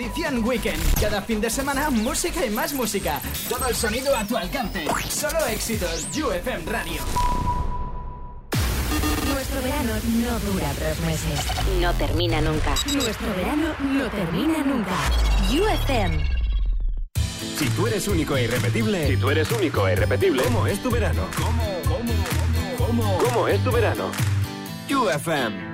Edición Weekend. Cada fin de semana, música y más música. Todo el sonido a tu alcance. Solo éxitos. UFM Radio. Nuestro verano no dura 3 meses. No termina nunca. Nuestro verano no termina nunca. UFM. Si tú eres único e irrepetible. ¿Cómo es tu verano? ¿Cómo es tu verano? UFM.